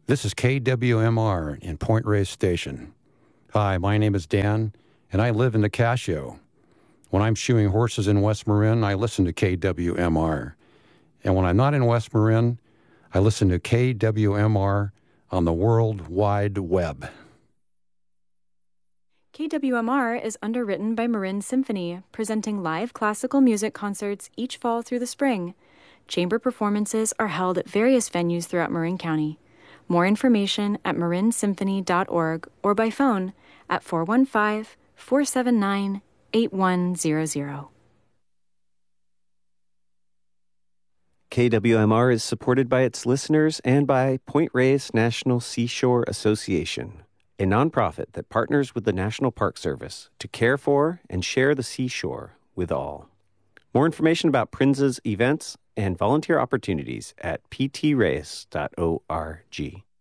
This is KWMR in Point Reyes Station. Hi, my name is Dan, and I live in the Casio. When I'm shoeing horses in West Marin, I listen to KWMR. And when I'm not in West Marin, I listen to KWMR on the World Wide Web. KWMR is underwritten by Marin Symphony, presenting live classical music concerts each fall through the spring. Chamber performances are held at various venues throughout Marin County. More information at marinsymphony.org or by phone at 415-479-8100. KWMR is supported by its listeners and by Point Reyes National Seashore Association, a nonprofit that partners with the National Park Service to care for and share the seashore with all. More information about PRINZA's events and volunteer opportunities at ptreyes.org.